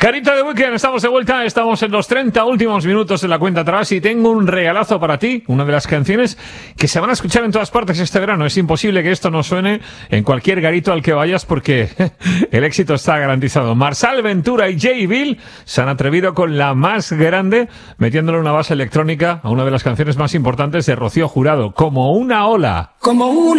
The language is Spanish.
Carita de Weekend, estamos de vuelta, estamos en los 30 últimos minutos de la cuenta atrás y tengo un regalazo para ti, una de las canciones que se van a escuchar en todas partes este verano. Es imposible que esto no suene en cualquier garito al que vayas porque el éxito está garantizado. Marsal Ventura y Jay Bill se han atrevido con la más grande, metiéndole una base electrónica a una de las canciones más importantes de Rocío Jurado, Como una ola. Como una